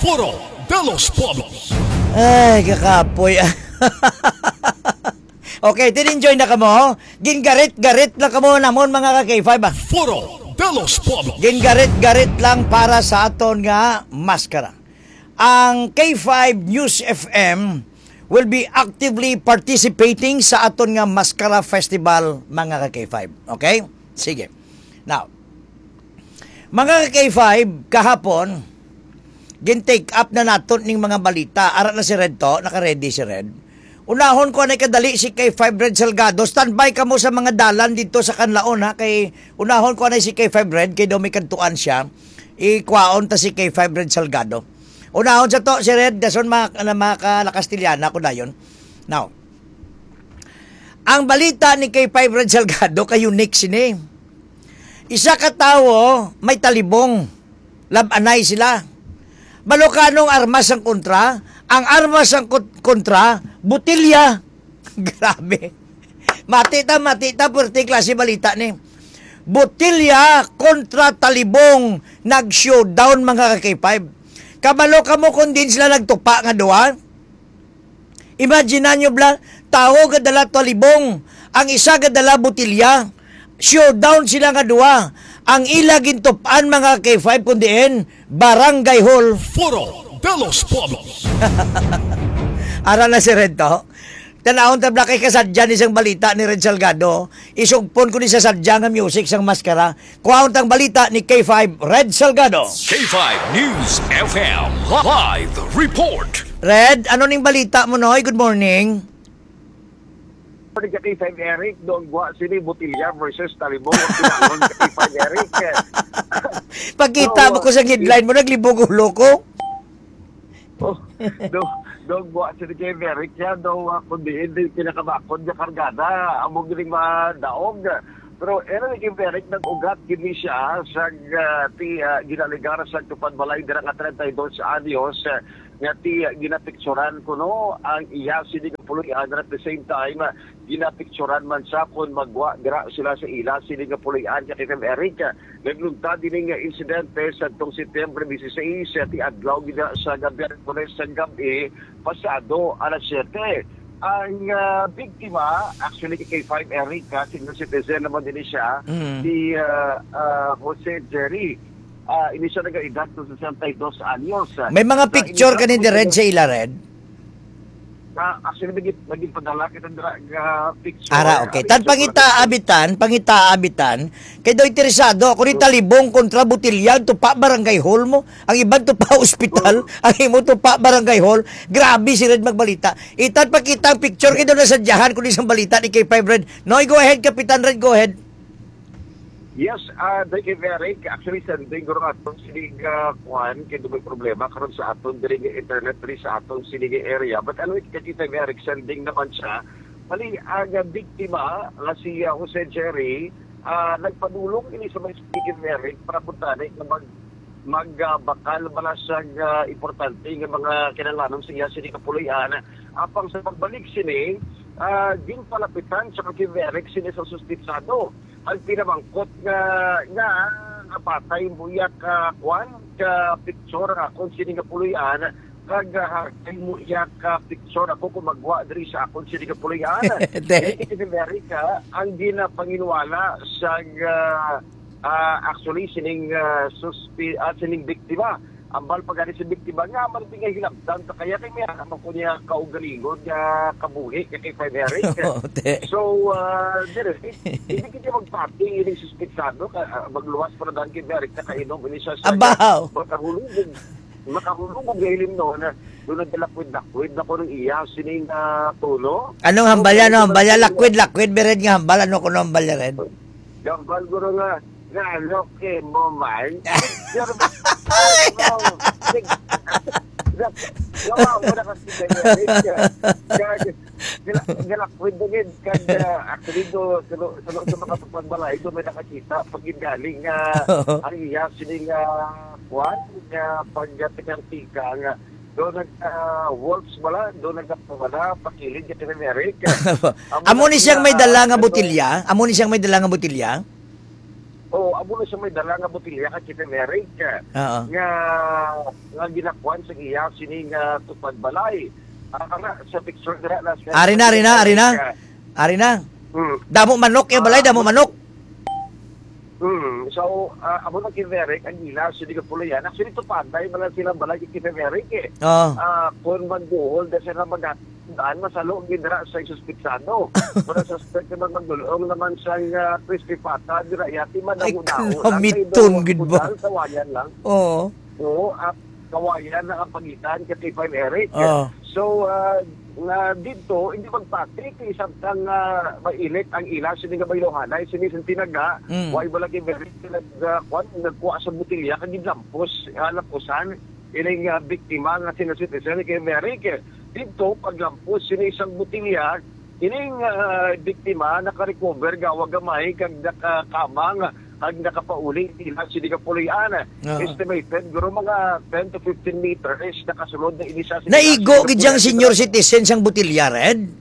Foro de los Pueblos. Ay, kakapoy. Okay, tin-enjoy na kamo. Gingarit-garit na kamo namon mga ka-K5. Foro de los Pueblos. Gingarit-garit lang para sa aton nga maskara. Ang K5 News FM will be actively participating sa aton nga Maskara Festival mga ka-K5. Okay? Sige. Now, mga ka-K5, kahapon, gin-take up na naton ning mga balita. Ara na si Red to, naka-ready si Red. Unahon ko na kadali si K5 Red Salgado. Standby ka mo sa mga dalan dito sa Kanlaon ha. Kay unahon ko na si K5 Red, kay daw may kantuan siya. Ikwaon ta si K5 Red Salgado. Unahon sa to si Red, dason mga Kastiliana ko na yun. Now, ang balita ni K5 Red Salgado kay unique sini. Isa ka tawo may talibong. Labanay sila. Balokanong armas ang kontra. Ang armas ang kontra, butilya. Grabe. Matita, pwerte klase balita ni. Butilya kontra talibong nag-showdown mga ka-K5. Kabalo ka mo kung din sila nagtupa nga doon. Imagine nyo bla, tao gadala talibong. Ang isa gadala butilya. Showdown sila nga doon. Ang ilagin tupaan mga K5 kundiin, Barangay Hall. Foro de los Pueblos. Ara na si Red to. Tanahon tabla kay kasadya ni isang balita ni Red Salgado. Isugpon ko ni sa sadya nga music sang maskara. Kuhaon tang balita ni K5 Red Salgado. K5 News FM Live Report. Red, ano ning balita mo noy? Good morning. Kay K5 Eric, doon guwa sini Butilya versus Talibong. Tinangon kay K5 Eric. Pagkita mo ko sa headline mo, naglibog ulo ko. Doon guwa sini kay Eric, yan daw kundi hindi pinakabakod niya kargada. Among giling madaog. Pero ni kay Eric, nag-ugat gini siya sa ginaligar sa tupad balay dirang 32 anyos nga ginapicturan ko no ang iya sini nga puloy-an at the same time ginapicturan man sa kun magwa dira sila sa ila sini nga puloy-an kay Eric naglungtad din nga insidente sa tong September 16 sa adlaw gina sa gabi sa gabi pasado alas 7. Ang biktima, actually kay K5 Eric, senior citizen naman din siya, si Jose Jerry. Ini siya nag-edad to 62 anyos. May mga picture ka ni Red sa ila, Red? Actually, naging padala kita picture. Ara, okay. Tan pangita abitan, kay do interesado ako ni talibong kontra butilya tupa barangay hall mo. Ang iban tupa ospital, ang imo tupa barangay hall. Grabe si Red magbalita. Itan pakita ang picture kay do na sadyahan kun isang balita ni K5 Red. Noy, go ahead, Kapitan Red, go ahead. Yes, thank you, Eric. Actually, sending ko rin atong sinig kuhan, kaya may problema karon sa aton diri internet diri sa aton sinig area. But ano kita Eric, sending naman siya. Mali, ang biktima nga si Jose Jerry, nagpadulong ini sa mga sinig Eric para puntahan na magbakal bala sa importante ng mga kinalanom siya sinig kapuloyan. Apang sa pagbalik sini, din palapitan sa kay Eric sini sa sustisado. Ang pinamangkot nga napatay mo yak kwan ka picture akong sini nga puloyan kag hakay mo yak picture ako kung magwa diri sa akong sini nga puloyan. Iti America ang ginapanginwala sa actually sining sining biktima. Ambal pagani si biktima nga man tingay hilabtan ta kaya kay miya naman ko niya kaugalingon nga kabuhi kay Eric. So hindi kita magparty ini suspetsado magluwas para dan kay Eric na kainom ini sa makahulugog gailim no na doon nagdalakwid na ko ng iya sining tulo. Anong hambalya lakwid bered nga hambal ano ko no hambalya Red? Gambal guro nga okay mo man. Galakwid na gid kag actually do sa makapagbalay do may nakakita pag galing ang iya sining kwan nga pagtikantika nga do wolves bala do nagpawala pakilid kay America. Amo ni siyang may dala nga botilya? O amo na siya may dala nga botilya ka kita Eric. Oo. Nga ginakuan sa iya sining tupad balay. Sa picture na Ari na. Damo manok ya balay, damo manok. So, amo na kita Eric, ang ila sinig pulayan. Actually tupaday man sila balay kita Eric eh. Oo. Kung magduhol dahil sila daan masalo gidra sa suspitsado. Para suspect naman magdulong naman sa crispy pata dira yati man Ay, daw. kalamitong gid ba? Kawayan lang. Oo. Oo, kawayan na ang pagitan kay Pine Eric. Oo. So, nga dito, hindi magpatrik, isang kang mainit ang ila, sini nga baylohanay, sini tinaga, why balagi Eric, nagkuha sa butilya, kagid lampos, lamposan, ining biktima nga sinasitisan kay Eric. Dito, paglampos, sini isang butilya, ining biktima nakarecover, gawa gamay, kag nakakamang, ang nakapauli, ilang sini ka pulian. Estimated, guro mga 10 to 15 meters, nakasunod na inisa. Naigo gid yang senior citizen sang butilya, Red?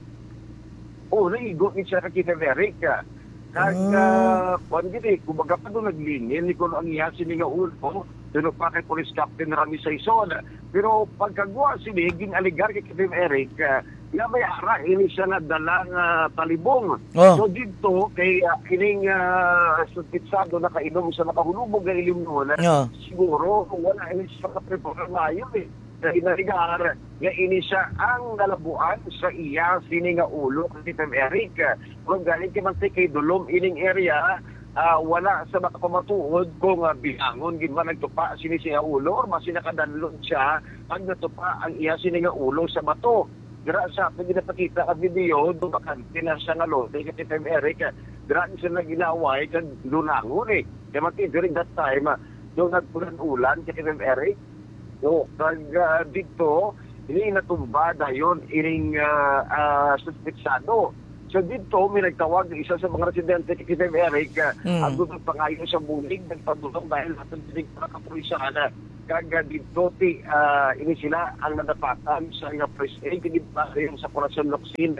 Oo, naigo gid siya kakita Eric. Kag, kung gini, kumbaga pa doon naglingin, ni kuno ang iya sini nga ulo, doon pa kay Police Captain Rami Saison. Pero pagkagawa sini, ging aligar kay Captain Eric, nga may ara, ini siya na dalang talibong. So dito, kay ining sutitsado na kainom sa nakahulubog na ilim noon, siguro, wala ini siya kaprepara mayo eh. Inarigar, nga ini siya ang nalabuan sa iya sini nga ulo kay Captain Eric. Kung galing kay Dulom ining area, wala sa makapamatuod kung bilangon gid man nagtupa sini siya ulo or masinakadanlon siya ang natupa ang iya sini nga ulo sa bato. Dira sa atin ginapakita ang video do bakante na siya nga lote kay Tim Eric. Dira siya naginaway kag lunangon eh. Kaya mati during that time do nagpulan-ulan kay Tim Eric. So kag dito ini natumba dayon ining suspitsado. So dito, may nagtawag isa sa mga residente kay Tim Eric, ang gustong pangayon sa bulig, nagpagulong dahil natin sinig para kapulisahan na kaga dito, ini sila ang nadapatan sa nga press aid, hindi pa rin sa Corazon Locsin.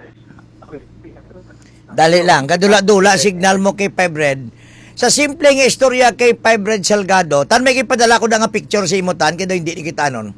Dali lang, kadula-dula signal mo kay Pebred. Sa simpleng istorya kay Pebred Salgado, tan may ipadala ko na nga picture sa imutan, kaya hindi kita nun.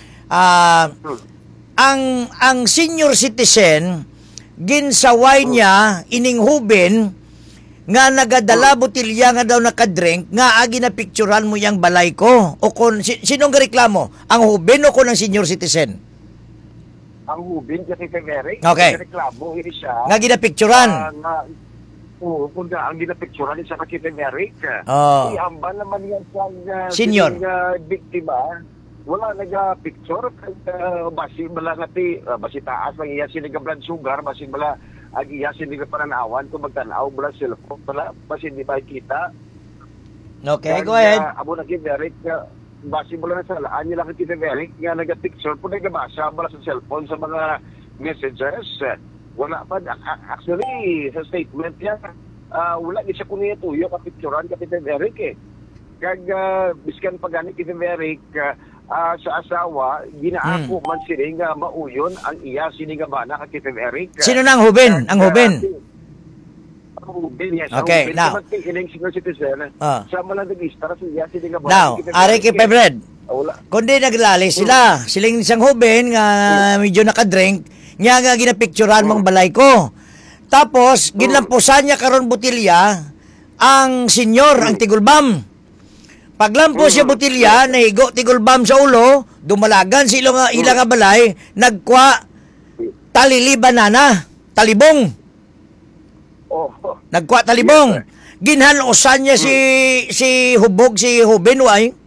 Ang senior citizen, ginsaway niya ining hubin nga nagadala botilya nga daw nakadrink nga agi na picturean mo yang balay ko o kon sinong reklamo ang hubin o kon ang senior citizen ang hubin kasi Eric reklamo ini siya nga ginapicturean kung ang ginapicturean sa kay Eric amba naman yan sa senior biktima wala nag-picture basi bala ngati basi taas lang iya siniga blood sugar basi bala ag iya siniga pananawan kung magtanaw bala cellphone bala basi di ba kita. Okay, go ahead. Abo na kay Eric basi bala na sa laan nila kay Eric nga nag-picture po nagabasa bala sa cellphone sa mga messages wala pa actually sa statement niya wala gid siya kunya tuyo ka picturean kay Eric eh. Kag biskan pagani kay Eric sa asawa, ginaako man sila nga mauyon ang iya sinigabana kay Tim Eric. Sino nang hubin? Ang hubin? Ang hubin, yes. Okay, now. Sa maladagista, siya sinigabana. Now, ari kay Pebred. Kundi naglali sila. Siling isang hubin nga medyo nakadrink, nga ginapicturean mong balay ko. Tapos, ginlampusan niya karon botilya ang senyor, ang tigulbam. Paglampo siya botilya, nahigo tigulbam sa ulo, dumalagan sa ilang balay, nagkwa talili banana, talibong. Nagkwa talibong. Ginhanosan niya si hubog, si hubin, way?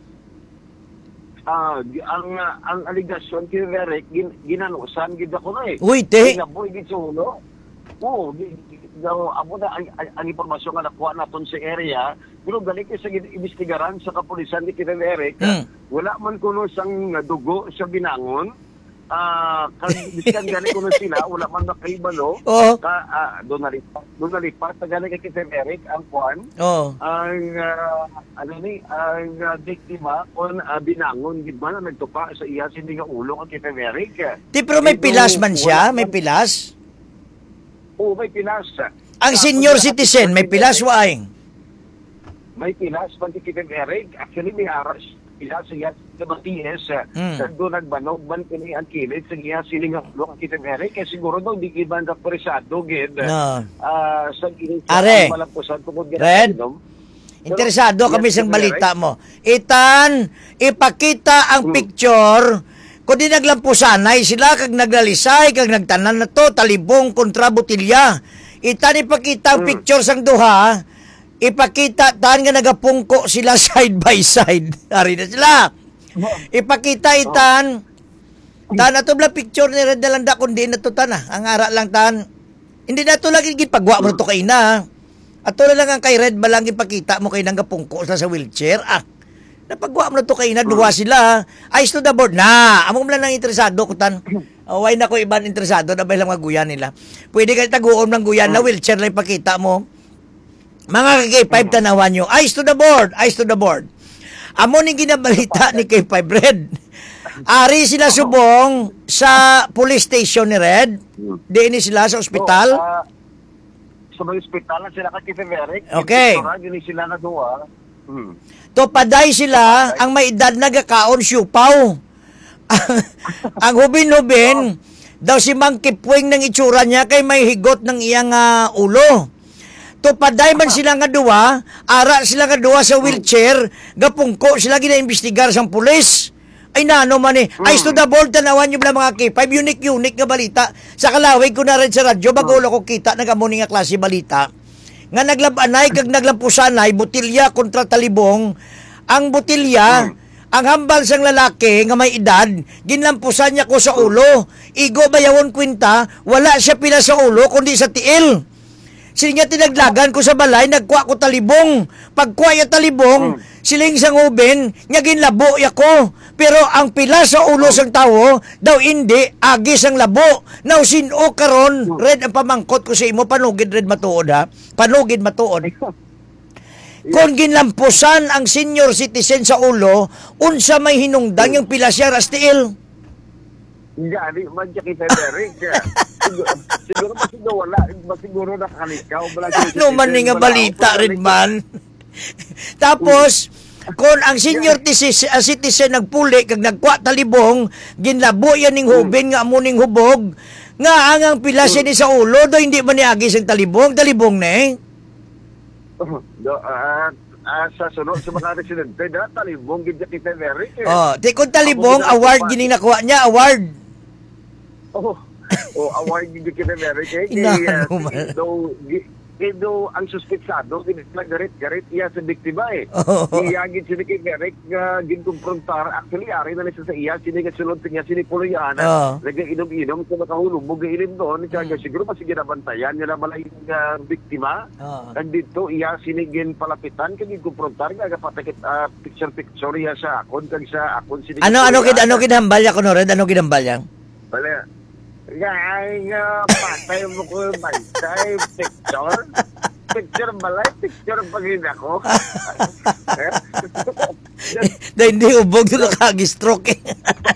Ang aligasyon kay Eric, ginanosan, gid ako na eh. Uy, te. Ginaboy gid sa ulo. Oo, amo na ang impormasyon nga nakuha naton sa area, pero galing sa investigaran sa kapulisan ni Kevin Eric, wala man kuno sang dugo sa binangon. Biskan galing kuno sila, wala man makaibalo. Doon nalipat sa galing kay Kevin Eric ang kuan. Ang biktima kon binangon gid man nagtupa sa iya sindi nga ulo kay Kevin Eric. Pero may pilas man siya, may pilas. Oo, may pilas. Ang senior citizen, may pilas waing? may pilas pagkikitin Eric. Actually, may aras pilas siya sa Matias. Doon nagbanog man kini ang kilit sa iya siling ang kitin Eric. Kaya siguro daw di kiban na presado gid. Sa Are, malampusan tungod Red, interesado kami sa balita mo. Itan, ipakita ang picture kung di naglampusanay sila kag naglalisay kag nagtanan na to talibong kontra botilya. Itan ipakita ang picture sang duha. Ipakita tan nga nagapungko sila side by side. Ari na sila. Ipakita itan. Tan ato bla picture ni Red Dalanda kundi na to tan ang ara lang tan. Hindi na to lagi gipagwa mo to kay na. Ato na lang ang kay Red balang ipakita mo kay nagapungko sa wheelchair. Napagwa mo na to kay na duwa sila. Ayos to the board na. Amo mo lang nang interesado ko tan. Why na ko iban interesado na ba lang maguyan nila. Pwede kayo taguom ng guyan na wheelchair lang ipakita mo. Mga K5 tanawan nyo. Eyes to the board. Eyes to the board. Amo ni ginabalita ni K5 Red. Ari sila subong sa police station ni Red. Di ni sila sa ospital. Sa mga ospital na sila kay Eric. Okay. Hindi sila na duwa. To paday sila ang may edad nagakaon syupaw. Ang hubin-hubin daw si Mang Kipwing ng itsura niya kay may higot ng iyang ulo. To paday man sila nga duwa, ara sila nga duwa sa wheelchair, gapungko sila ginaimbestigar sang pulis. Ay nano man eh. Eyes to the board, tanawan nyo mga K5, unique nga balita. Sa kalawig ko na rin sa radyo, bagulo ko kita, nagamuni nga klase balita. Nga naglabanay, kag naglampusanay, botilya kontra talibong, ang botilya, ang hambal sang lalaki nga may edad, ginlampusan niya ko sa ulo. Igo bayawon kwenta, wala siya pila sa ulo, kundi sa tiil. Siling tinaglagan ko sa balay, nagkuha ko talibong. Pagkuha ya talibong, siling sang uben, nga ginlabo ya ko. Pero ang pila sa ulo sang tawo, daw hindi, agis ang labo. Now sino karon, Red, ang pamangkot ko sa imo, panugid Red matuod ha? Panugid matuod. Kung ginlampusan ang senior citizen sa ulo, unsa may hinungdang yung pila siya rastiil. Gani, man siya kita Eric. Siguro masiguro nakalikaw. Ano man nga balita rin man. Tapos, kung ang senior citizen nagpuli, kag nagkwa talibong, ginlabo yan ning hubin nga amuning hubog, nga ang pila siya ni sa ulo, do hindi man niagis ang talibong na eh. Sa sunod sa mga residente, talibong gid kita Eric. Di kung talibong, award gining nakuha niya, award. Award gid kita Eric. Ito ang suspetsado, garit iya sa biktima eh. Iya gid sila kay Eric nga ginkumprontar. Actually, ari na sa iya, sila nga sulod niya, sila Poliana. Nag-inom-inom sa makahulog, mag-ilim doon. Kaya siguro mas ginabantayan nila malay ng biktima. At dito, iya sinigin palapitan, kaya ginkumprontar, nga patakit picture-picture iya sa akon, kag sa akon sinigin. Ano kinahambal ya, Red? Ano kinahambal yan? Wala. Patay mo ko yung bantay, picture. Picture balay, picture pagin ako. Dahil hindi ubog doon nakag-stroke eh.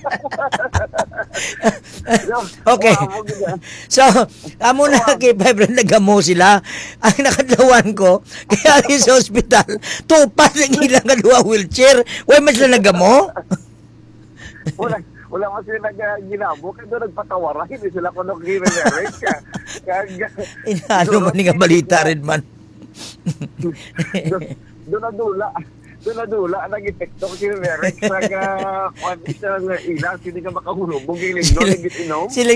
Okay. So, amo na kay Vibrant nagamo sila. Ang nakadlawan ko, kaya rin sa ospital, tupas ng ilang kadua wheelchair. Why mas na nagamo? Wala kasi nag-ginabo, kaya doon nagpatawaran, hindi sila ko nag-gineric. Ano man nga balita rin man. Doon nadula, nag-epekto ko gineric sa ilang, hindi ka makahulog, bugiling doon, nag-inom. Siling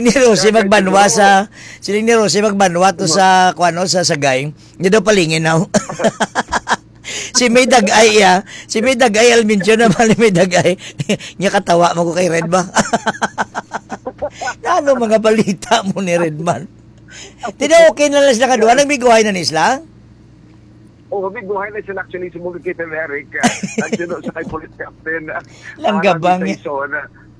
ni Rosie magbanwa to sa sagay, hindi daw palingin now. Si May Dagay Almincho na mali May Dagay. Nya katawa mo ko kay Red ba? Ano mga balita mo ni Redman? Tida okay na lang sila kadua, nagbiguhay na nisla? Biguhay na sila actually sa mga kita ni Eric. Sa kay police captain. Langgabang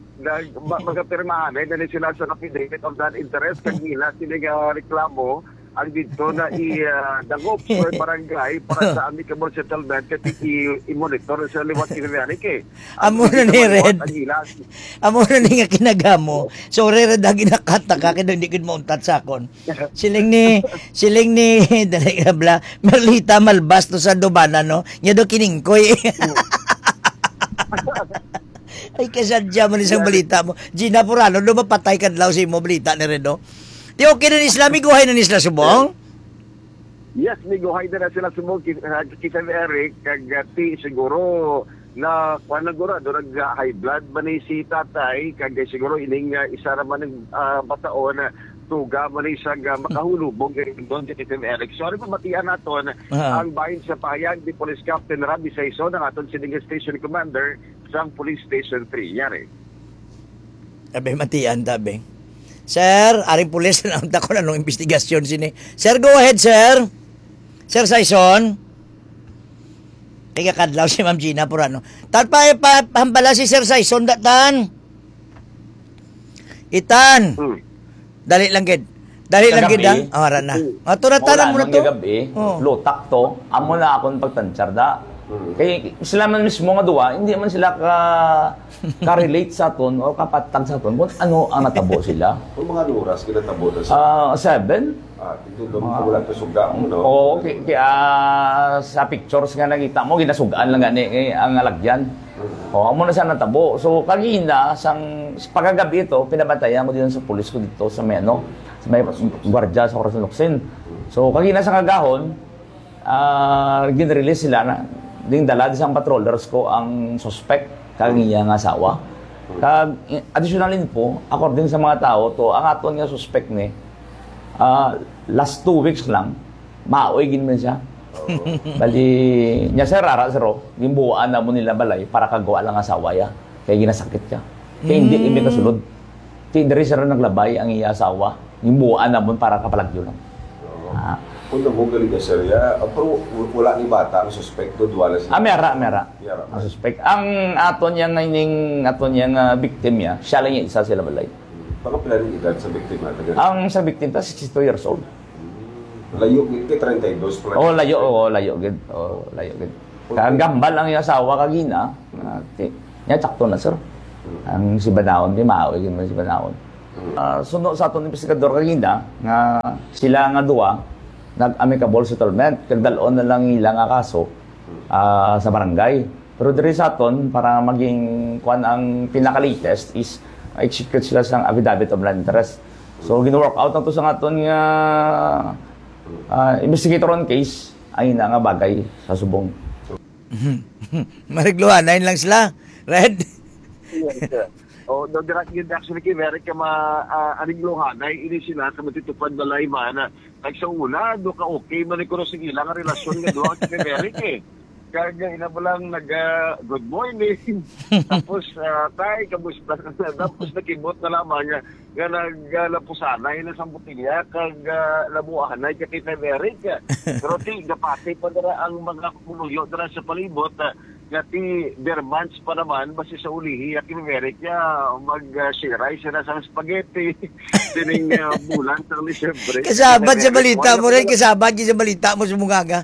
magapirmahan na sila sa affidavit of that interest. Kanila sila reklamo. ang dito na i-dagop sa barangay para sa amicable settlement at i-monitor sa liwat kinarinig eh. Amo na ni Red. Amo na ni nga kinagamo. So Red agi nakata ka kaya hindi gid mauntat sa akon. Siling ni dali bla Merlita Malbas to sa Dubana no. Nya do kiningkoy. Ay kasadya man isang balita mo. Gina Purano lumapatay kadlaw sa imo balita ni Red no. Di okay na nisla, may guhay na nisla subong? Yes, may guhay na sila subong. Kita ni Eric, kagati siguro na kuwan na gura, doon nag-high blood ba ni si tatay, kagay siguro ining isa naman ng bataon na tuga mo na isang makahulubong doon si Kita ni Eric. Sorry pa matiyan natin ang bayan sa pahayag ni Police Captain Rabi Saison ng aton Silingan Station Commander sa Police Station 3. Yari. Sabi matiyan, tabi. Sir, aring pulis na naunta ko na nung investigasyon sini. Sir, go ahead, sir. Sir Saison. Kaya kadlaw si Ma'am Gina Purano. Pahambala si Sir Saison, datan. Itan. Dali lang gid. Dali lang gid ang ara na. Turatanan mo na to. Gabi, lutak to. Amo na akong pagtansyar da. Kaya sila man mismo nga duwa, hindi man sila ka-relate sa aton o kapatag sa aton kung ano ang natabo sila. Kung mga oras kinatabo na sa 7. Ito doon wala to suga mo, no? Oo, kaya sa pictures nga nakita mo, ginasugaan lang gani ang alagyan. Oo, amo na siya natabo. So, kagina, pagkagabi ito, pinabantayan ko dito sa pulis ko dito sa may sa may gwardiya sa Corazon Locsin. So, kagina sa kagahon, ginrelease sila na ding dala sa patrollers ko ang suspect kag iya nga asawa. Kag additional info according sa mga tao to ang aton nga suspect ni last 2 weeks lang maoy gin man siya. Bali nya sir ara sir gimbuan na mo nila balay para kagawa lang asawa ya kay ginasakit siya. Kay hindi imi kasulod. Kay diri sir naglabay ang iya asawa gimbuan na mo para kapalagyo lang. Kung mo galing ka sir, pero wala ni bata ang suspecto, duwala siya. Mera. Ang suspect. Ang aton yang victim niya, siya lang yung isa sila balay. Baka pala rin edad sa biktima? Ang sa victim, 62 years old. Layo gid kay 32 pala. Layo gid. Kang gambal ang yung asawa kagina. Nya sakto na sir. Ang si Banaon, di maawi gid man si Banaon. Suno sa aton investigador kagina nga sila nga duwa nag-amicable settlement, kagdalon na lang ilang kaso sa barangay. Pero diri sa aton, para maging kuan ang pinaka-latest is execute sila sa affidavit of land interest. So, gino-work out na to sa aton nga investigator on case, ay na nga bagay sa subong. Marigluhan, ayun lang sila. Red? Yes, no, direct yun actually kay very ka anigluhan ay ini sila sa matitupad na layman na sa una, do ka okay man ko sa ilang relasyon nga doon kay very eh. Kaya ina mo lang good morning. Tapos tay kamusta tapos nakibot na lamang nga naglapusanay na sa butilya kag labuanay kay very pero ti gapati pa dara ang mga kumuyo dara sa palibot Gati Bermans pa naman, basi sa ulihi, at Amerik niya, mag-siray sila sa spaghetti. Tining bulan sa Lisebre. Kasabad sa balita mo rin, kasabad sa balita mo sa mungaga.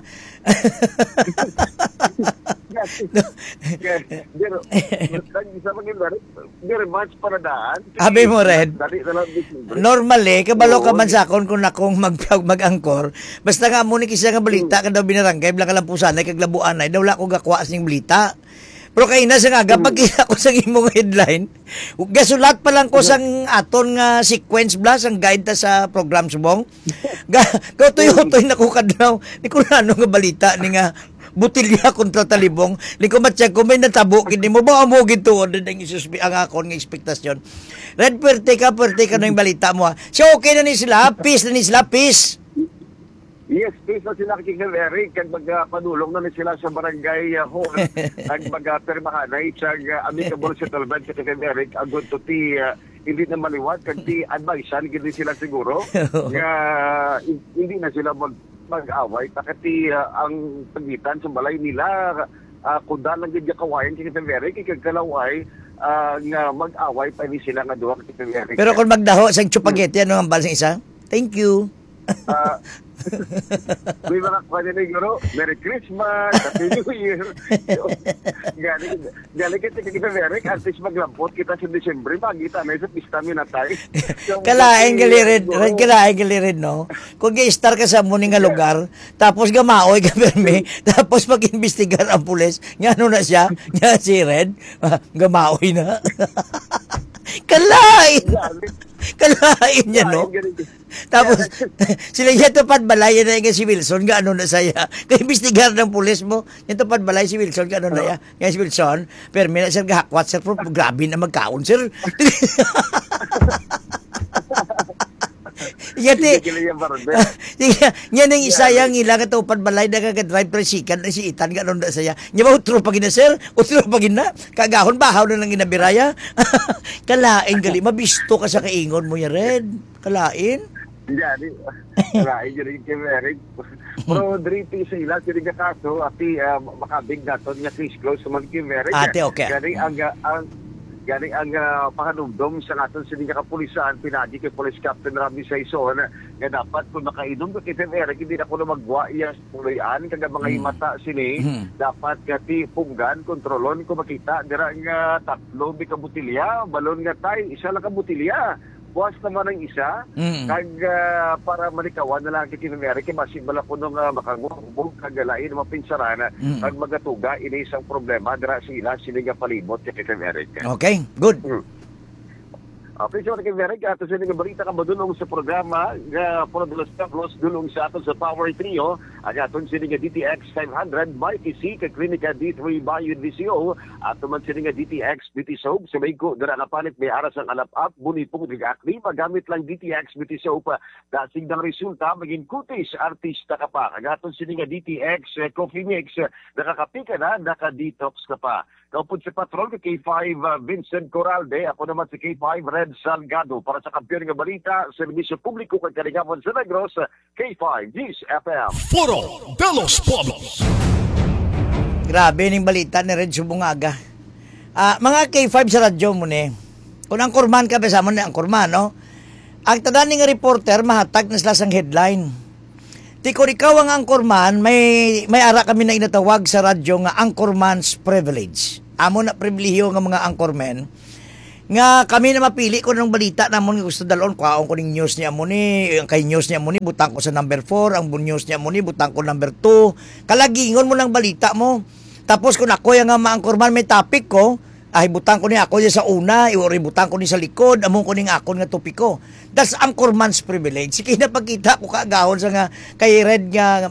Pero, isa Bermans pa na daan. Habi mo rin, normally, kabalo ka man sa akon kung akong mag-angkor, basta nga muna kisa nga balita, kada binarangay, bilang kalampusanay, kaglabuanay, daw wala ko gakwa sing balita. Pero kay na sa nga pag kita ko sa imong headline, gasulat pa lang ko sang aton nga sequence bla sang guide ta sa program subong. Tuyo-tuyo na ko kadlaw, ni ko ano nga balita ni nga butilya kontra talibong. Ni ko matcheck ko may natabo kini mo ba mo gituod ang ang akon nga ekspektasyon. Red perte ka na yung balita mo. So okay na ni sila, peace na ni sila, peace. Yes, peace na sila kikilveri kag magpadulong na sila sa barangay hall kag magpermahan ay sa amicable settlement sa kikilveri agud to ti hindi na maliwat kag ti advicean gid sila siguro nga hindi na sila mag-away takati ang pagitan sa balay nila kuda lang gid kawayan kikilveri kag kalaway nga mag-away pa ni sila nga duha kikilveri. Pero kung magdaho sang chupageti ano ang balsang isa? Thank you. Ah, may mga siguro, Merry Christmas, Happy New Year. Galing kita Merry, at least maglampot kita sa Disyembre, magita na sa pista minatay. Kalaing galirin, no? Kung i-star ka sa muni nga lugar, tapos gamaoy ka permi, tapos mag-investigar ang pulis, nga ano na siya, nga si Red, gamaoy na. Kalain niya, no? Tapos, sila yan tupad balay, yan na yung si Wilson, ga ano na saya. Kaya imbestigar ng pulis mo, yan tupad balay si Wilson, ga ano na ya. Yan si Wilson, pero may na sir, gahakwat sir, pero grabe na magkaon, sir. Yati, yan ang isayang ilang at upad balay na kagadrive tresikan na si Itan, ga ano na saya. Yan ba, utro pagin na, sir? Utro pagin na? Kagahon, bahaw na lang inabiraya? Kalain, gali, mabisto ka sa kaingon mo, ya Red. Kalain? Jadi, lain jadi Merry. Pero driti sila, sila kaso, ati makabig naton nga case close sa mga Merry. Ate, okay. Gani ang pakanumdom sa natin sining kapulisan, pinagi kay Police Captain Rami Saison, nga dapat kung makainom ka kay Eric, hindi na ko na magwa iya puloyan, kaga mga himata sini, dapat kati punggan, kontrolon, kung makita, dira nga tatlo, may kabutilya, balon nga tay, isa lang kabutilya. Buwas naman ang isa, kag para manikawan na lang kay Eric, masibala po nung makangubog, kagalain, mapinsarana, kag magatuga, ini isang problema, dira sila, siniga palibot kay Eric. Okay, good. Okay, so kay Eric, ato sa nga balita ka ba dulong sa programa, Porodulos Taplos, dulong sa ato sa Power Trio, ang aton sininga DTX 500, Mikey C, kay Klinika D3 Bayud VCO, ato man sininga DTX Beauty Soap, sa may ko, dara napalit may aras ang alap-up, bunipong nag-akli, magamit lang DTX Beauty Soap, dasig ng resulta, maging kutis, artista ka pa. Ang aton sininga DTX Coffee Mix, nakakapi ka na, naka-detox ka pa. Kaupod sa patrol kay K5 Vincent Coralde, ako naman si K5 Red Salgado para sa kampiyon ng balita, serbisyo publiko kay Kalingawan sa Negros, K5 Gis FM. Foro de los Pueblos. Grabe ning balita ni Red Subungaga. Mga K5 sa radyo mo ni. Kung ang kurman ka, besa mo na ang kurman, no? Ang tadaning reporter, mahatag na sila sang headline. Di ko ikaw ang angkorman, may ara kami na inatawag sa radyo nga angkorman's privilege. Amo na pribilehiyo nga mga angkormen. Nga kami na mapili ko ng balita namon nga gusto dalon kwaon ko ning news niya mo ni, kay news niya mo ni butang ko sa number 4, ang news niya mo ni butang ko number 2. Kalagingon mo lang balita mo. Tapos kung ako yung nga maangkorman may topic ko, ay butang ko ni ako sa una, iwari butang ko ni sa likod, among ko ning akon nga topiko. That's angkorman's privilege. Sige na pagkita ko kaagahon sa nga kay Red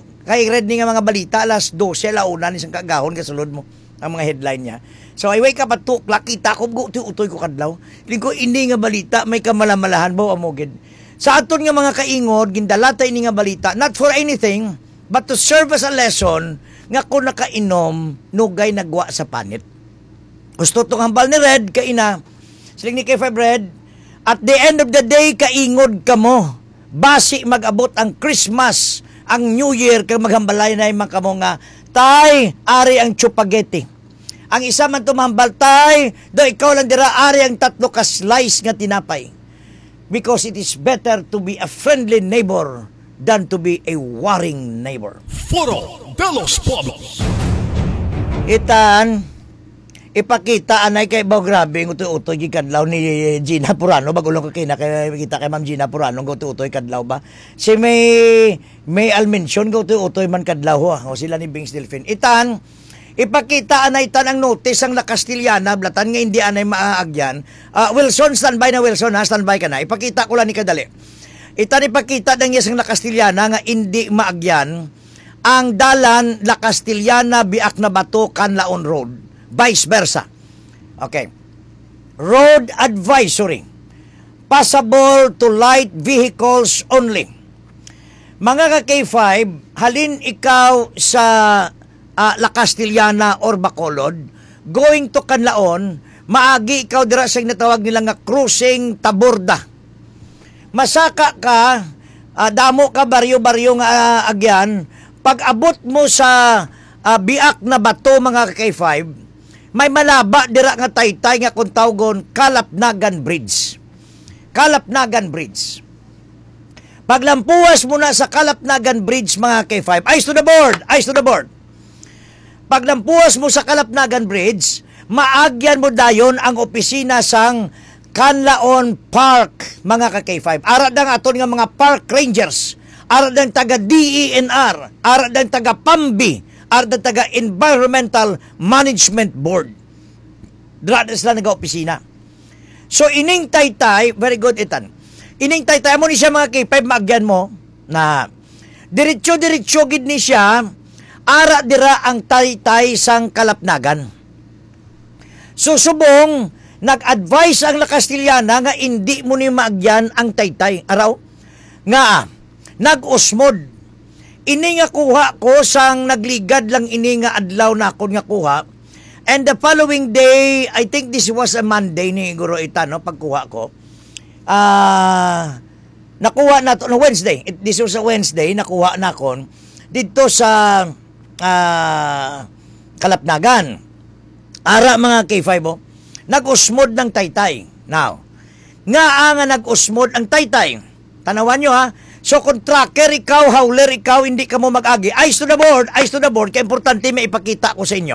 ni nga mga balita alas 12 launa ni sang kaagahon kasulod mo ang mga headline niya. So I wake up at 2 o'clock, kita ko utoy ko kadlaw. Lingko ini nga balita may kamalamalahan ba amogid. Sa aton nga mga kaingod gindalata ini nga balita not for anything but to serve as a lesson nga kung nakainom nugay nagwa sa panit. Gusto tong hambal ni Red kaina. Siling ni K5 Red, at the end of the day kaingod ka mo. Basi mag-abot ang Christmas, ang New Year kag maghambalay na imong kamo nga tay ari ang chupageti. Ang isa man tumambal tay, do ikaw lang dira ari ang 3 ka slice nga tinapay. Because it is better to be a friendly neighbor than to be a warring neighbor. Foro de los Pueblos. Itan, ipakita anay kay Bao grabe ng utoy-utoy kadlaw ni Gina Purano bagulong ko kita kay Ma'am Gina Purano ng utoy-utoy kadlaw ba si may almensyon ng utoy-utoy man kadlaw o sila ni Bings Delfin itan ipakita anay tan ang notice ang Castellana blatan nga hindi anay maaagyan Wilson standby na Wilson ha standby ka na ipakita ko lang ni kadali itan ipakita ng isang Castellana nga hindi maagyan ang dalan La Castellana Biak na Bato Canlaon Road vice versa. Okay. Road advisory. Passable to light vehicles only. Mga ka-K5, halin ikaw sa La Castellana or Bacolod, going to Canlaon, maagi ikaw dira sa natawag nila nga cruising Taborda. Masaka ka, damo ka baryo-baryo nga agyan, pag abot mo sa Biak na Bato mga ka-K5, may malaba dira nga taytay nga kung tawgon Kalapnagan Bridge. Kalapnagan Bridge. Paglampuas mo na sa Kalapnagan Bridge, mga K5, eyes to the board, eyes to the board. Paglampuas mo sa Kalapnagan Bridge, maagyan mo dayon ang opisina sang Canlaon Park, mga ka-K5. Ara dang aton nga mga park rangers, ara dang taga DENR, ara dang taga PAMBI, ara dang taga Environmental Management Board. Dra sila nag-opisina. So ining taytay, very good itan. Ining taytay mo ni siya, mga K5, maagyan mo na diretso gid ni siya, ara dira ang taytay sang Kalapnagan. So subong nag-advise ang La Castellana nga hindi mo ni maagyan ang taytay. Araw nga nag-usmod. Ini nga kuha ko sang nagligad lang ini nga adlaw na akon nga kuha. And the following day, I think this was a Monday ni Guro Ita, no, pagkuha ko. Nakuha na to no Wednesday. This was a Wednesday, nakuha na kon dito sa Kalapnagan. Ara, mga K5, oh, nag-usmod ng taytay. Now, nga nag-usmod ang taytay. Tanawan nyo, ha? So, kung tracker ikaw, howler ikaw, hindi ka mo mag-agi. Eyes to the board, kaya importante may ipakita ko sa inyo.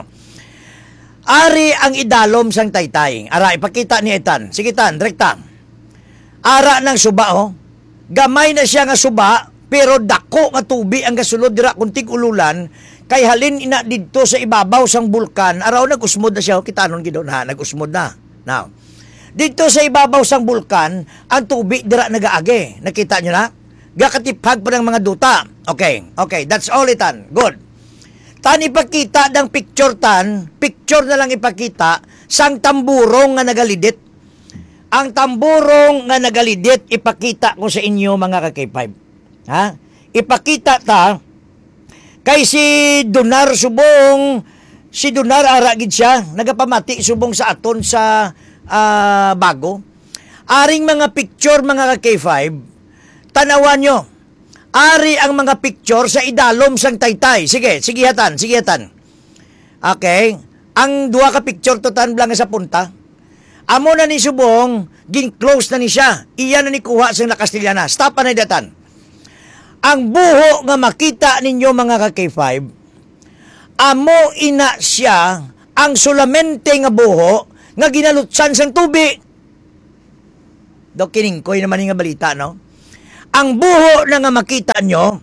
Ari ang idalom sang taytay. Ara, ipakita ni Etan. Sige, Tan, direkta. Ara ng suba, oh. Gamay na siya nga suba, pero dako nga tubi ang gasulod dira kunting ululan, kay halin ina didto sa ibabaw sang bulkan. Araw nag-usmod na siya, kitanon gid na, nag-usmod na. Now, dito sa ibabaw sang bulkan, ang tubig dira nagaagi. Nakita nyo na? Gakatiphag pa ng mga duta. Okay, that's all itan. Good. Tan ipakita ng picture na lang ipakita sang tamburong nga nagalidit. Ang tamburong nga nagalidit, ipakita ko sa inyo, mga ka-K5. Ha? Ipakita ta, kay si Donar subong, si Donar aragid siya, nagapamati subong sa aton sa bago. Aring mga picture, mga ka-K5, tanawan nyo. Ari ang mga picture sa idalom sang taytay. Sige hatan. Okay. Ang duha ka picture to tan lang sa punta. Amo na ni subong, gin-close na ni siya. Iyan na ni kuha sa La Castellana. Stop na datan. Ang buho nga makita ninyo, mga ka-K5, amo ina siya ang solamente nga buho nga ginalutsan sang tubig. Do kiningkoy naman nga balita, no? Ang buho na nga makita nyo,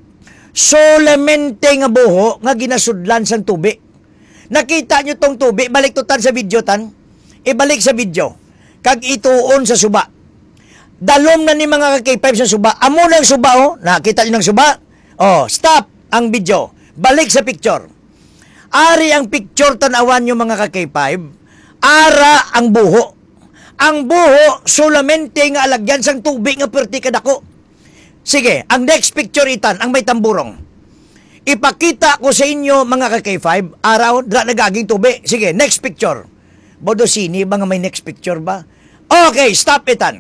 solamente nga buho nga ginasudlan sang tubig. Nakita nyo tong tubig, balik to tan sa video tan. Ibalik sa video. Kag ituon sa suba. Dalom na ni mga ka-K5 sa suba. Amo ng suba, oh. Nakita nyo ng suba? Oh, stop ang video. Balik sa picture. Ari ang picture, tanawan nyo, mga ka-K5. Ara ang buho. Ang buho, solamente nga alagyan sang tubig nga perti kadako. Sige, ang next picture itan, ang may tamburong. Ipakita ko sa inyo, mga ka-K5, araw, nagaging tubig. Sige, next picture. Bodosini, ba nga may next picture ba? Okay, stop itan.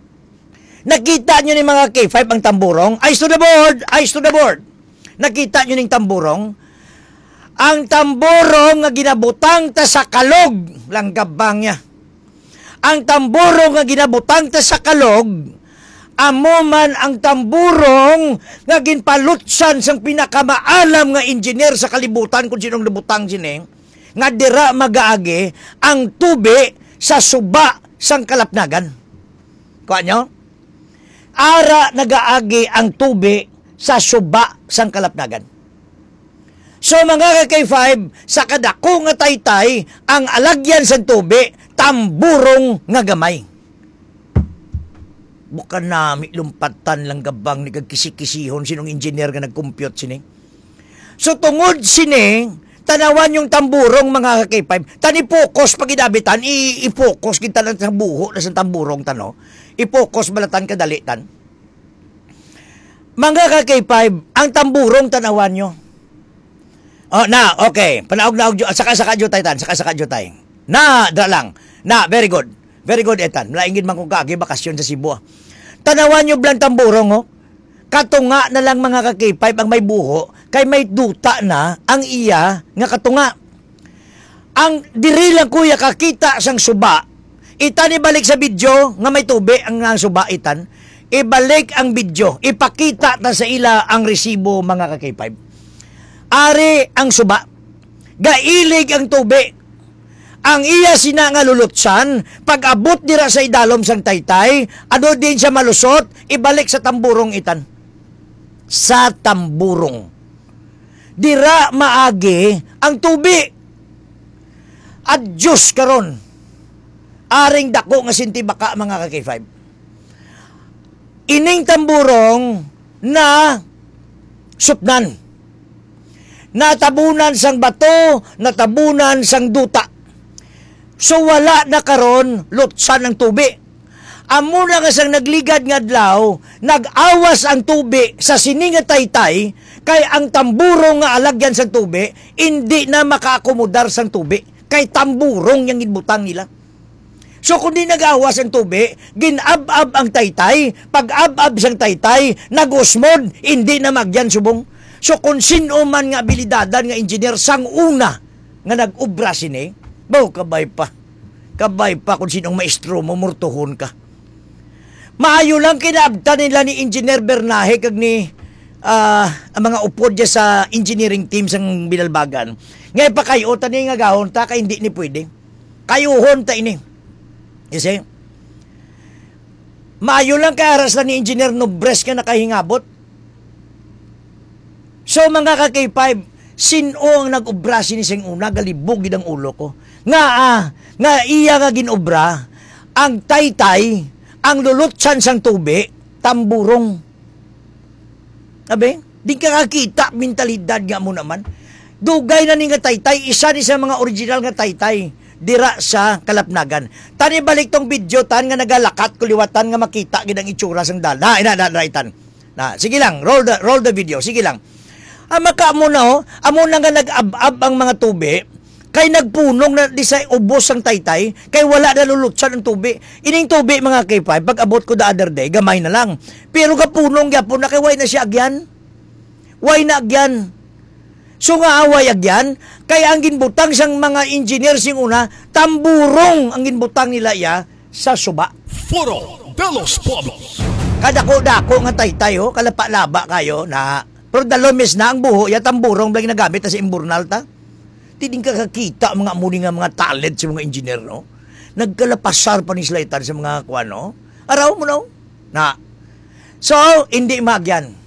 Nakita nyo ni mga K5 ang tamburong? Eyes to the board. Nakita nyo ning tamburong? Ang tamburong nga ginabutang ta sa kalog. Langgabang niya. Ang tamburong nga ginabutang ta sa kalog, amo man ang tamburong nga ginpalutsan sang pinakamaalam nga engineer sa kalibutan, kung sinong nabutang sini, nga dira magaagi ang tubi sa suba sang Kalapnagan. Kuha nyo? Ara nagaagi ang tubi sa suba sang Kalapnagan. So, mga ka-K5, sa kadako nga taytay, ang alagyan sa tubi, tamburong nga gamay. Bukan nami lumpatan lang gabang ni kagkisi-kisihon sinong engineer nga nag-compute sini. So, tungod sini, tanawan yung tamburong, mga ka-K5, tani-focus pag inabitan, i-focus kita lang sa buho na sa tamburong tano, i-focus balatan kadalitan. Mga ka-K5, ang tamburong tanawan nyo. Oh, na, okay. Panaog-naog, saka-saka jutay tan, saka-saka jutay. Na, dra lang. Na, very good. Very good, etan. Malaingin man kong kaagi, bakasyon sa Cebu. Tanawan nyo blang tamburong, oh. Katunga na lang, mga ka-K5 ang may buho, kay may duta na ang iya nga katunga. Ang diri lang, kuya, kakita sang suba, itan ibalik sa video nga may tubi ang suba itan, ibalik ang video, ipakita na sa ila ang resibo mga ka-K5. Ari ang suba, gailig ang tubi, ang iya sina nga lulutsan, pag abot dira sa idalom sang taytay, ano din siya malusot, ibalik sa tamburong itan. Sa tamburong. Dira maagi ang tubi. At Diyos karon, aring dako nga sintibaka mga ka-K5. Ining tamburong na sutnan. Natabunan sang bato, natabunan sang duta. So wala na karon lutsan ng tubi. Amo na kasang nagligad nga adlaw, nag-awas ang tubi sa sininga taytay, kay ang tamburong nga alagyan sa tubi, hindi na makaakomodar sang tubi. Kay tamburong yung inbutang nila. So kung di nag-awas ang tubi, ginab-ab ang taytay, pag-ab-ab sang taytay, nag-usmod, hindi na magyan subong. So kung sino man nga abilidadan nga engineer sang una nga nag-ubra sini, baw kabay pa. Kabay pa kung sinong maestro mo, murtuhon ka. Maayo lang kinaabtan nila ni Engineer Bernahe kag ni ang mga upod dya sa engineering team sang Binalbagan. Ngayon pa kayo, tani nga gahon ta, kaya hindi ni pwede. Kayuhon ta ini. You see? Maayo lang kaaras na ni Engineer Nobres ka nakahingabot. So mga ka-K5, sino ang nag-ubra sinising una, galibog ang ulo ko. Nga iya nga ginobra, ang taytay, ang lulutsan sang tubi, tamburong. Abe, di ka kakita, mentalidad nga mo naman. Dugay na ni nga taytay, isa ni sa mga original nga taytay, dira sa Kalapnagan. Tani balik tong video, tan nga nagalakat, kuliwatan nga makita, ginang itsura sang dal. Sige lang, roll the video, sige lang. Maka mo na, amo na nga nag-ab-ab ang mga tubi, kay nagpunong na di sa ubos ang taytay, kay wala na lulutsan ang tubi. Ining tubi mga K5, pag abot ko the other day, gamay na lang. Pero kapunong yapon na kay way na siya agyan. Way na agyan. So nga away agyan, kay ang ginbutang sang mga engineer sing una, tamburong ang ginbutang nila iya sa suba. Foro de los Pueblos. Kadako-dako nga taytay, kalapa-laba kayo na, pero dalomis na ang buho, ya tamburong blang nagamit na si imburnal ta. Tiding kakakita mga muli nga mga talent sa mga engineer, no? Nagkalapasar pa ni Slaytan sa mga kuwan, no? Araw mo, no? Na. So, hindi magyan.